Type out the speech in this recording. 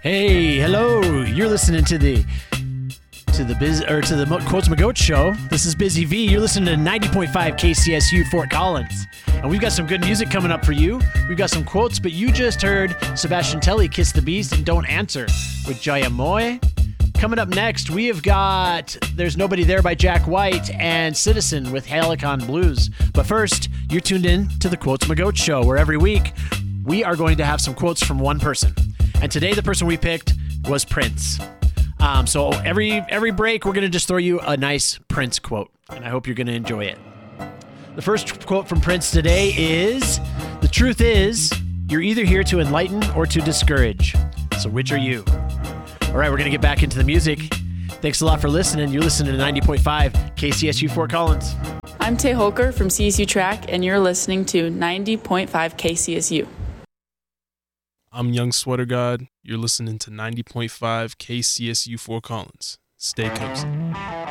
Hey, hello. You're listening to the Quotes McGoat show. This is Busy V. You're listening to 90.5 KCSU Fort Collins. And we've got some good music coming up for you. We've got some quotes, but you just heard Sebastian Telly, Kiss the Beast, and Don't Answer with Jaya Moy. Coming up next, we have got There's Nobody There by Jack White and Citizen with Helicon Blues. But first, you're tuned in to the Quotes McGoat show, where every week we are going to have some quotes from one person. And today the person we picked was Prince. So every break, we're going to just throw you a nice Prince quote, and I hope you're going to enjoy it. The first quote from Prince today is, "The truth is, you're either here to enlighten or to discourage. So which are you?" All right, we're going to get back into the music. Thanks a lot for listening. You're listening to 90.5 KCSU Fort Collins. I'm Tay Holker from CSU Track, and you're listening to 90.5 KCSU. I'm Young Sweater God. You're listening to 90.5 KCSU Fort Collins. Stay cozy.